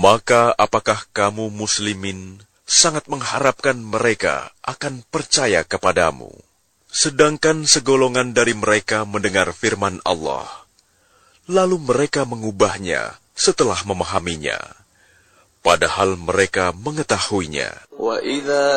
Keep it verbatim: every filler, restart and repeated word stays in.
Maka apakah kamu muslimin sangat mengharapkan mereka akan percaya kepadamu, sedangkan segolongan dari mereka mendengar firman Allah, lalu mereka mengubahnya setelah memahaminya, padahal mereka mengetahuinya.